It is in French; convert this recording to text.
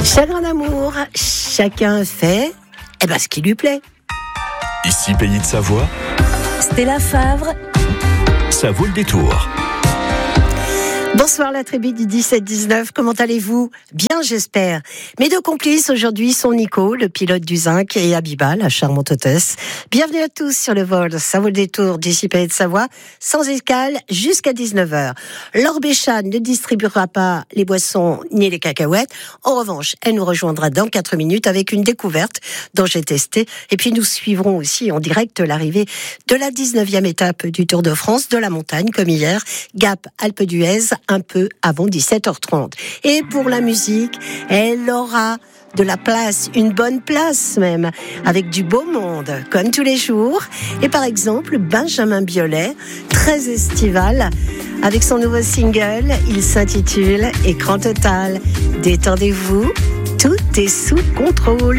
Chagrin d'amour, chacun fait ce qui lui plaît. Ici Pays de Savoie, Stella Favre, ça vaut le détour. Bonsoir la tribu du 17-19, comment allez-vous ? Bien j'espère. Mes deux complices aujourd'hui sont Nico, le pilote du Zinc, et Abiba, la charmante hôtesse. Bienvenue à tous sur le vol, ça vaut le détour d'ici Pays de Savoie, sans escale jusqu'à 19h. Laure Béchat ne distribuera pas les boissons ni les cacahuètes. En revanche, elle nous rejoindra dans 4 minutes avec une découverte dont j'ai testé. Et puis nous suivrons aussi en direct l'arrivée de la 19e étape du Tour de France, de la montagne comme hier, Gap Alpe d'Huez, un peu avant 17h30. Et pour la musique, elle aura de la place, une bonne place même, avec du beau monde, comme tous les jours. Et par exemple, Benjamin Biolay, très estival, avec son nouveau single, il s'intitule Écran total. Détendez-vous, tout est sous contrôle.